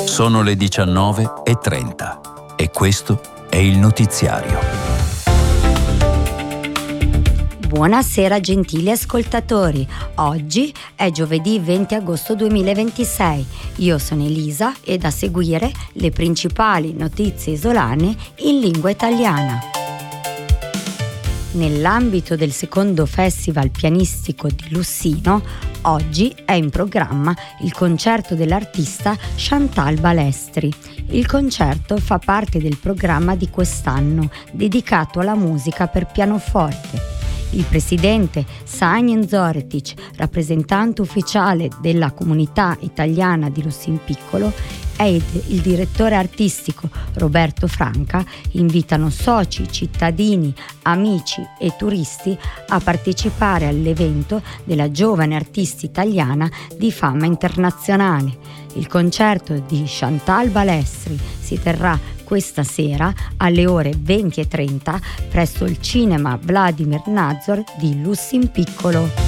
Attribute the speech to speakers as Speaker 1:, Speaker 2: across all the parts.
Speaker 1: Sono le 19:30 e questo è il notiziario.
Speaker 2: Buonasera gentili ascoltatori, oggi è giovedì 20 agosto 2026, io sono Elisa e da seguire le principali notizie isolane in lingua italiana. Nell'ambito del secondo festival pianistico di Lussino, oggi è in programma il concerto dell'artista Chantal Balestri. Il concerto fa parte del programma di quest'anno, dedicato alla musica per pianoforte. Il presidente Sanjin Zoretic, rappresentante ufficiale della comunità italiana di Lussin Piccolo, ed il direttore artistico Roberto Franca invitano soci, cittadini, amici e turisti a partecipare all'evento della giovane artista italiana di fama internazionale. Il concerto di Chantal Balestri si terrà questa sera alle ore 20:30 presso il cinema Vladimir Nazor di Lussin Piccolo.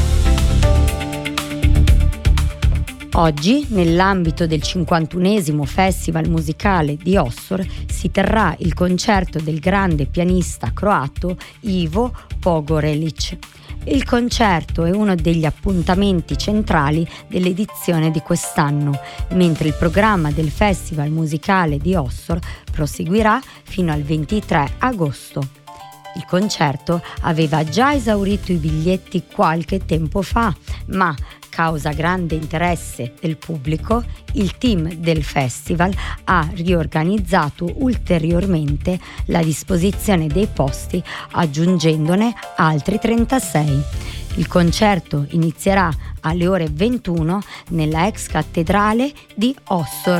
Speaker 2: Oggi, nell'ambito del 51esimo Festival musicale di Ossor, si terrà il concerto del grande pianista croato Ivo Pogorelic. Il concerto è uno degli appuntamenti centrali dell'edizione di quest'anno, mentre il programma del Festival musicale di Ossor proseguirà fino al 23 agosto. Il concerto aveva già esaurito i biglietti qualche tempo fa, ma causa grande interesse del pubblico, il team del festival ha riorganizzato ulteriormente la disposizione dei posti, aggiungendone altri 36. Il concerto inizierà alle ore 21 nella ex cattedrale di Ossor.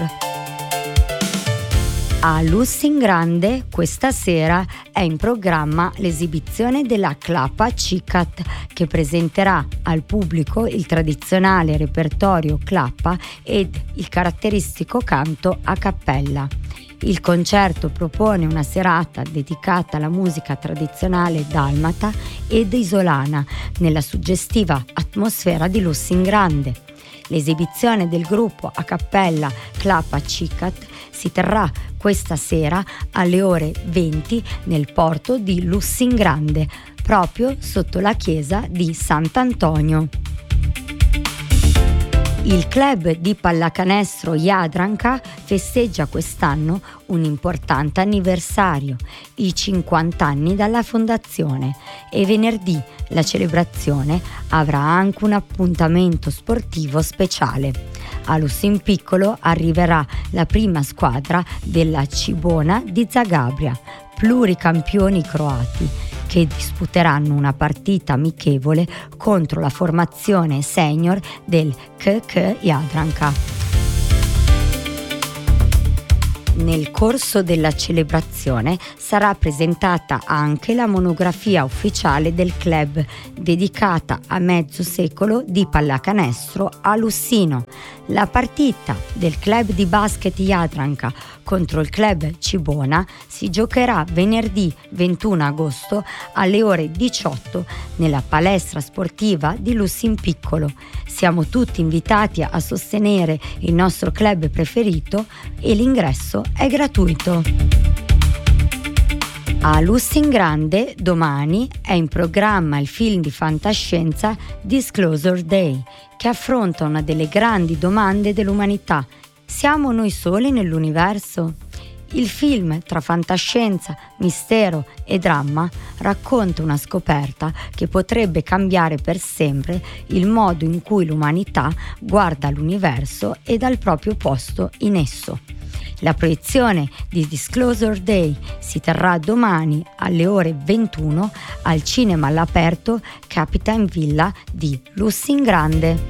Speaker 2: A Lussin Grande questa sera è in programma l'esibizione della Klapa Cicat, che presenterà al pubblico il tradizionale repertorio Klapa ed il caratteristico canto a cappella. Il concerto propone una serata dedicata alla musica tradizionale dalmata ed isolana nella suggestiva atmosfera di Lussin Grande. L'esibizione del gruppo a cappella Klapa Cicat si terrà questa sera alle ore 20 nel porto di Lussin Grande, proprio sotto la chiesa di Sant'Antonio. Il club di pallacanestro Jadranka festeggia quest'anno un importante anniversario, i 50 anni dalla fondazione, e venerdì la celebrazione avrà anche un appuntamento sportivo speciale. A Lussin Piccolo arriverà la prima squadra della Cibona di Zagabria, pluricampioni croati, che disputeranno una partita amichevole contro la formazione senior del KK Jadranka. Nel corso della celebrazione sarà presentata anche la monografia ufficiale del club, dedicata a mezzo secolo di pallacanestro a Lussino. La partita del club di basket Jadranka contro il club Cibona si giocherà venerdì 21 agosto alle ore 18 nella palestra sportiva di Lussin Piccolo. Siamo tutti invitati a sostenere il nostro club preferito e l'ingresso è gratuito. A Lussin Grande domani è in programma il film di fantascienza Disclosure Day, che affronta una delle grandi domande dell'umanità. Siamo noi soli nell'universo? Il film, tra fantascienza, mistero e dramma, racconta una scoperta che potrebbe cambiare per sempre il modo in cui l'umanità guarda l'universo e dal proprio posto in esso. La proiezione di Disclosure Day si terrà domani alle ore 21 al cinema all'aperto Capitan Villa di Lussin Grande.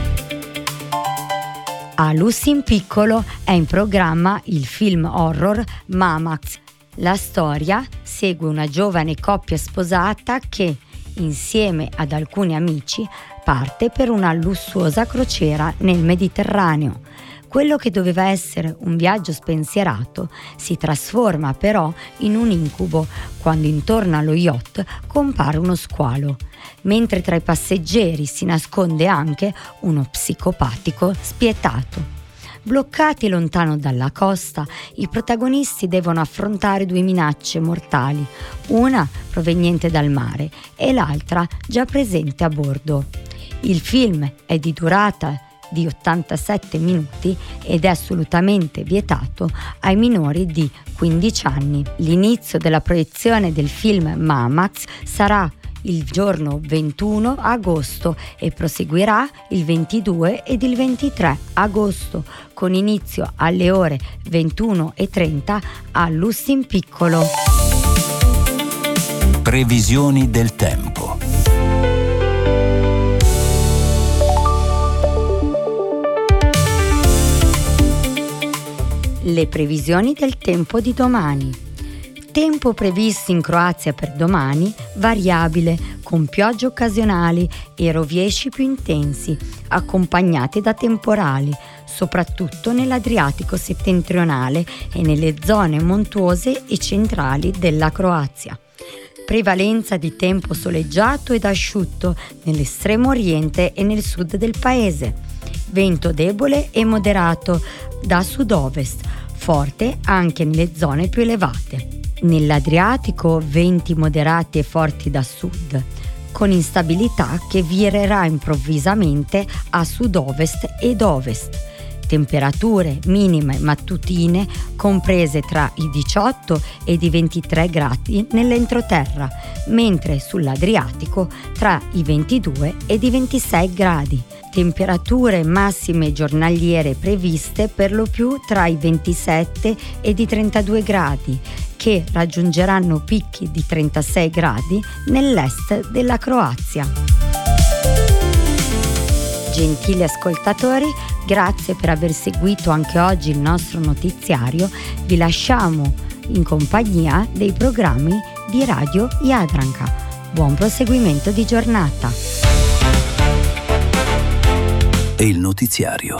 Speaker 2: A Lussin Piccolo è in programma il film horror Mamax. La storia segue una giovane coppia sposata che, insieme ad alcuni amici, parte per una lussuosa crociera nel Mediterraneo. Quello che doveva essere un viaggio spensierato si trasforma però in un incubo quando intorno allo yacht compare uno squalo, mentre tra i passeggeri si nasconde anche uno psicopatico spietato. Bloccati lontano dalla costa, i protagonisti devono affrontare due minacce mortali, una proveniente dal mare e l'altra già presente a bordo. Il film è di durata di 87 minuti ed è assolutamente vietato ai minori di 15 anni. L'inizio della proiezione del film Mamax sarà il giorno 21 agosto e proseguirà il 22 ed il 23 agosto con inizio alle ore 21:30 a Lustin Piccolo.
Speaker 1: Previsioni del tempo.
Speaker 2: Le previsioni del tempo di domani. Tempo previsto in Croazia per domani variabile, con piogge occasionali e rovesci più intensi, accompagnati da temporali, soprattutto nell'Adriatico settentrionale e nelle zone montuose e centrali della Croazia. Prevalenza di tempo soleggiato ed asciutto nell'estremo oriente e nel sud del paese. Vento debole e moderato da sud-ovest, forte anche nelle zone più elevate. Nell'Adriatico venti moderati e forti da sud, con instabilità che virerà improvvisamente a sud-ovest ed ovest. Temperature minime mattutine comprese tra i 18 ed i 23 gradi nell'entroterra, mentre sull'Adriatico tra i 22 ed i 26 gradi. Temperature massime giornaliere previste per lo più tra i 27 ed i 32 gradi, che raggiungeranno picchi di 36 gradi nell'est della Croazia. Gentili ascoltatori, grazie per aver seguito anche oggi il nostro notiziario. Vi lasciamo in compagnia dei programmi di Radio Jadranka. Buon proseguimento di giornata.
Speaker 1: E il notiziario.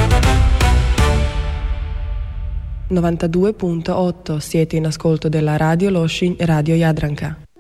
Speaker 3: 92.8 siete in ascolto della Radio Loshin e Radio Jadranka.